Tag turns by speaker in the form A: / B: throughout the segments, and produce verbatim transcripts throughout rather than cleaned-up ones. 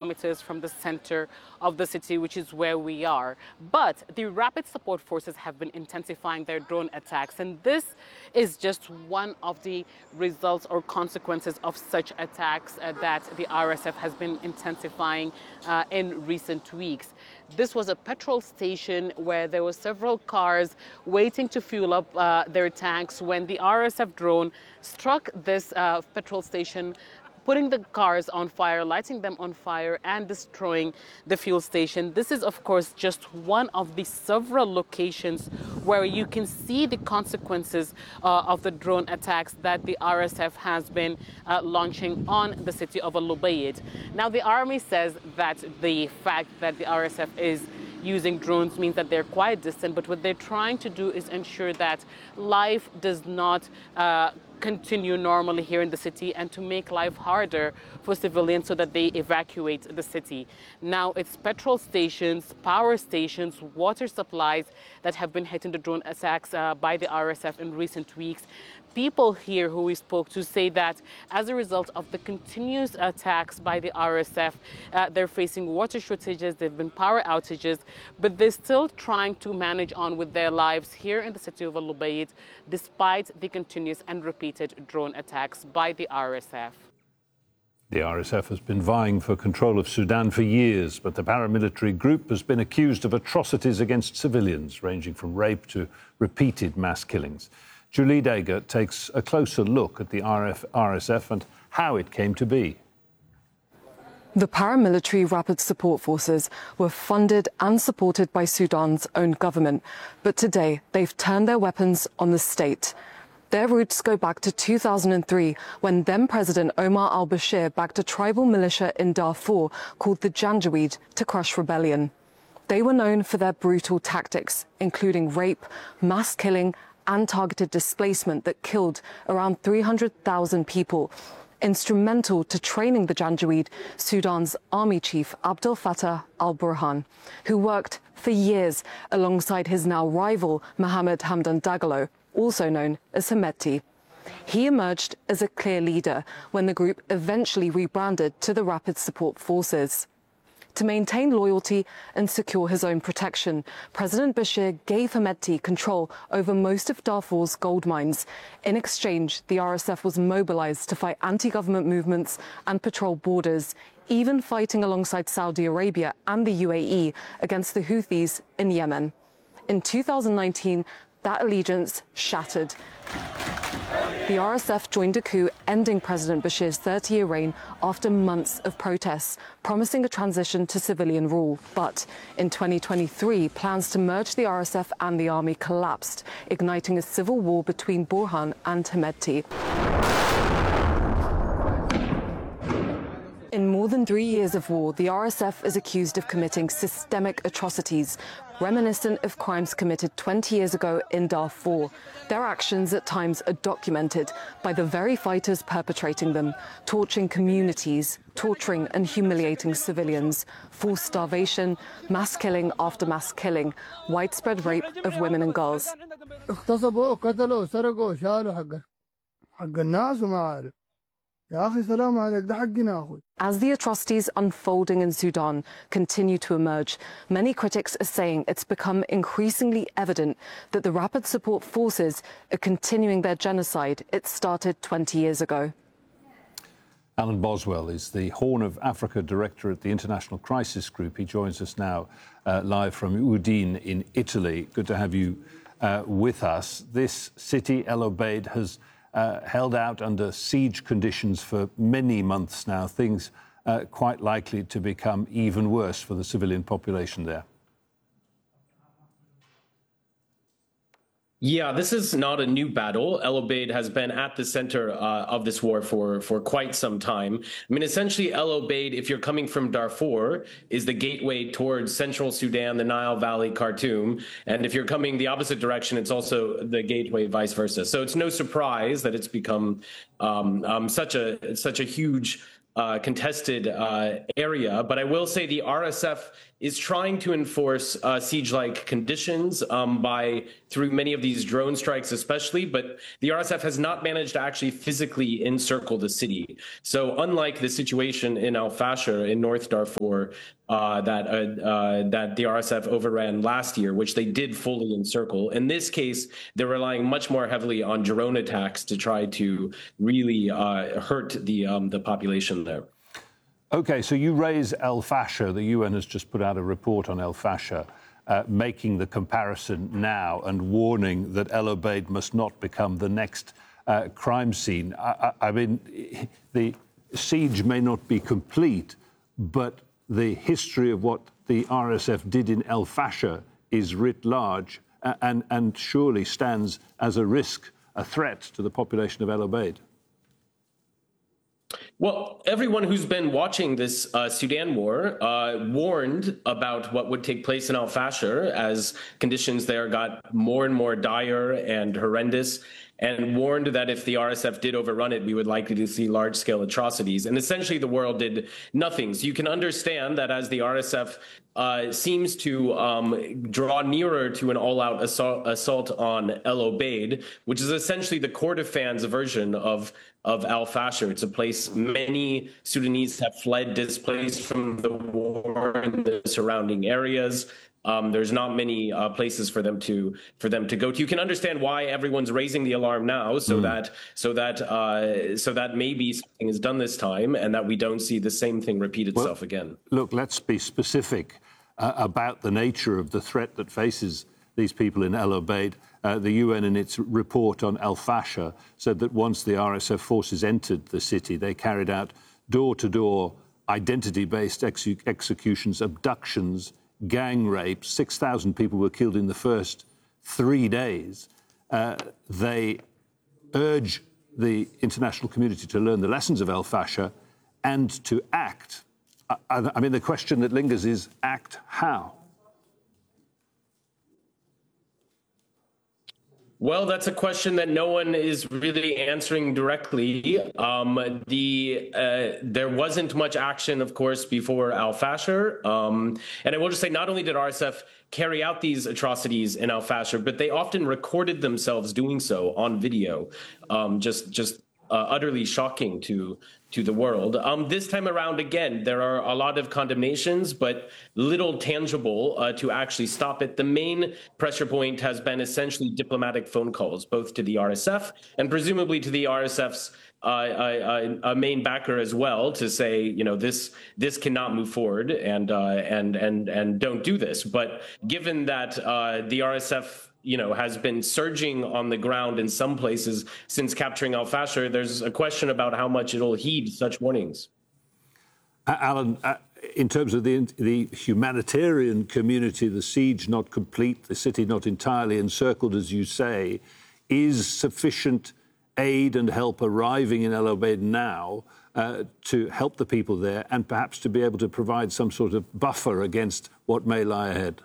A: kilometers from the center of the city, which is where we are. But the Rapid Support Forces have been intensifying their drone attacks, and this is just one of the results or consequences of such attacks uh, that the R S F has been intensifying uh, in recent weeks. This was a petrol station where there were several cars waiting to fuel up uh, their tanks when the R S F drone struck this uh, petrol station, putting the cars on fire, lighting them on fire, and destroying the fuel station. This is, of course, just one of the several locations where you can see the consequences uh, of the drone attacks that the R S F has been uh, launching on the city of Al-Ubaid. Now, the army says that the fact that the R S F is using drones means that they're quite distant, but what they're trying to do is ensure that life does not uh, continue normally here in the city and to make life harder for civilians so that they evacuate the city. Now, it's petrol stations, power stations, water supplies that have been hit in the drone attacks uh, by the R S F in recent weeks. People here who we spoke to say that as a result of the continuous attacks by the R S F, uh, they're facing water shortages, there have been power outages, but they're still trying to manage on with their lives here in the city of Al-Ubaid, despite the continuous and repeated drone attacks by the R S F.
B: The R S F has been vying for control of Sudan for years, but the paramilitary group has been accused of atrocities against civilians, ranging from rape to repeated mass killings. Julie Dagger takes a closer look at the R S F and how it came to be.
C: The paramilitary Rapid Support Forces were funded and supported by Sudan's own government, but today they've turned their weapons on the state. Their roots go back to two thousand three, when then-President Omar al-Bashir backed a tribal militia in Darfur called the Janjaweed to crush rebellion. They were known for their brutal tactics, including rape, mass killing, and targeted displacement that killed around three hundred thousand people. Instrumental to training the Janjaweed, Sudan's army chief Abdel Fattah al-Burhan, who worked for years alongside his now rival Mohammed Hamdan Dagalo, also known as Hemedti. He emerged as a clear leader when the group eventually rebranded to the Rapid Support Forces. To maintain loyalty and secure his own protection, President Bashir gave Hemedti control over most of Darfur's gold mines. In exchange, the R S F was mobilized to fight anti-government movements and patrol borders, even fighting alongside Saudi Arabia and the U A E against the Houthis in Yemen. In two thousand nineteen, that allegiance shattered. The R S F joined a coup ending President Bashir's thirty-year reign after months of protests, promising a transition to civilian rule. But in twenty twenty-three, plans to merge the R S F and the army collapsed, igniting a civil war between Burhan and Hemedti. In more than three years of war, the R S F is accused of committing systemic atrocities, reminiscent of crimes committed twenty years ago in Darfur. Their actions at times are documented by the very fighters perpetrating them, torching communities, torturing and humiliating civilians, forced starvation, mass killing after mass killing, widespread rape of women and girls. As the atrocities unfolding in Sudan continue to emerge, many critics are saying it's become increasingly evident that the Rapid Support Forces are continuing their genocide it started twenty years ago.
B: Alan Boswell is the Horn of Africa Director at the International Crisis Group. He joins us now uh, live from Udine in Italy. Good to have you uh, with us. This city, Al-Ubaid, has Uh, held out under siege conditions for many months now, things uh, quite likely to become even worse for the civilian population there.
D: Yeah, this is not a new battle. Al-Ubaid has been at the center uh, of this war for, for quite some time. I mean, essentially, Al-Ubaid, if you're coming from Darfur, is the gateway towards central Sudan, the Nile Valley, Khartoum. And if you're coming the opposite direction, it's also the gateway, vice versa. So it's no surprise that it's become um, um, such a such a huge uh, contested uh, area. But I will say the R S F is trying to enforce uh, siege-like conditions um, by through many of these drone strikes, especially. But the R S F has not managed to actually physically encircle the city. So unlike the situation in Al Fasher in North Darfur uh, that uh, uh, that the R S F overran last year, which they did fully encircle, in this case they're relying much more heavily on drone attacks to try to really uh, hurt the um, the population there.
B: OK, so you raise Al Fasher. The U N has just put out a report on Al Fasher, uh, making the comparison now and warning that El Obeid must not become the next uh, crime scene. I, I, I mean, the siege may not be complete, but the history of what the R S F did in Al Fasher is writ large uh, and, and surely stands as a risk, a threat to the population of El Obeid.
D: Well, everyone who's been watching this uh, Sudan war uh, warned about what would take place in Al Fasher as conditions there got more and more dire and horrendous, and warned that if the R S F did overrun it, we would likely to see large-scale atrocities. And essentially, the world did nothing. So you can understand that as the R S F uh, seems to um, draw nearer to an all-out assault, assault on El Obeid, which is essentially the Kordofan's version of of Al Fasher. It's a place many Sudanese have fled, displaced from the war in the surrounding areas. Um, there's not many uh, places for them to for them to go to. You can understand why everyone's raising the alarm now, so mm. that so that uh, so that maybe something is done this time, and that we don't see the same thing repeat itself
B: well,
D: again.
B: Look, let's be specific uh, about the nature of the threat that faces these people in El Obeid. Uh, the U N, in its report on Al Fasher, said that once the R S F forces entered the city, they carried out door-to-door identity-based ex- executions, abductions, gang rapes. six thousand people were killed in the first three days. Uh, they urge the international community to learn the lessons of Al Fasher and to act. I, I mean, the question that lingers is, act how?
D: Well, that's a question that no one is really answering directly. Um, the uh, there wasn't much action, of course, before Al Fasher. Um, and I will just say, not only did R S F carry out these atrocities in Al Fasher, but they often recorded themselves doing so on video, um, just just uh, utterly shocking to to the world. Um, this time around, again, there are a lot of condemnations, but little tangible uh, to actually stop it. The main pressure point has been essentially diplomatic phone calls, both to the R S F and presumably to the R S F's uh, uh, uh, main backer as well, to say, you know, this this cannot move forward and uh, and and and don't do this. But given that uh, the R S F you know, has been surging on the ground in some places since capturing Al Fasher, there's a question about how much it'll heed such warnings.
B: Uh, Alan, uh, in terms of the, the humanitarian community, the siege not complete, the city not entirely encircled, as you say, is sufficient aid and help arriving in El Obeid now uh, to help the people there and perhaps to be able to provide some sort of buffer against what may lie ahead?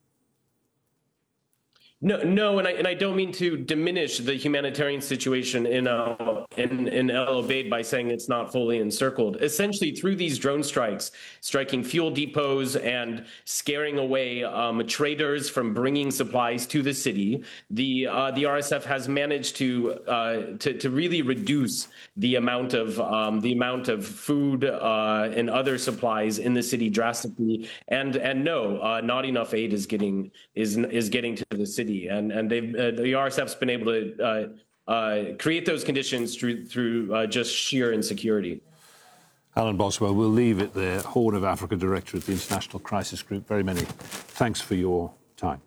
D: No, no, and I and I don't mean to diminish the humanitarian situation in uh, in in El Obeid by saying it's not fully encircled. Essentially, through these drone strikes, striking fuel depots and scaring away um, traders from bringing supplies to the city, the uh, the R S F has managed to uh, to to really reduce the amount of um, the amount of food uh, and other supplies in the city drastically. And and no, uh, not enough aid is getting is is getting to the city. And and they've uh, the R S F's been able to uh, uh, create those conditions through through uh, just sheer insecurity.
B: Alan Boswell, we'll leave it there. Horn of Africa Director at the International Crisis Group. Very many thanks for your time.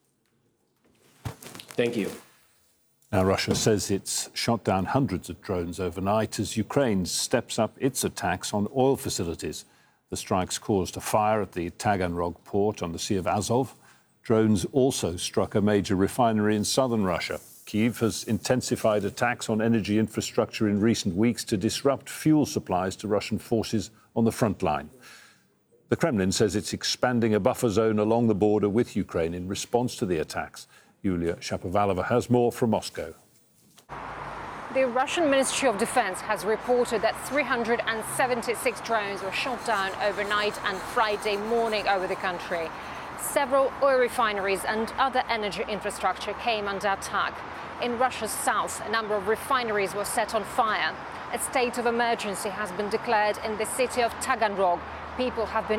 D: Thank you.
B: Now, Russia says it's shot down hundreds of drones overnight as Ukraine steps up its attacks on oil facilities. The strikes caused a fire at the Taganrog port on the Sea of Azov. Drones also struck a major refinery in southern Russia. Kyiv has intensified attacks on energy infrastructure in recent weeks to disrupt fuel supplies to Russian forces on the front line. The Kremlin says it's expanding a buffer zone along the border with Ukraine in response to the attacks. Yulia Shapovalova has more from Moscow.
E: The Russian Ministry of Defense has reported that three hundred seventy-six drones were shot down overnight and Friday morning over the country. Several oil refineries and other energy infrastructure came under attack. In Russia's south, a number of refineries were set on fire. A state of emergency has been declared in the city of Taganrog. People have been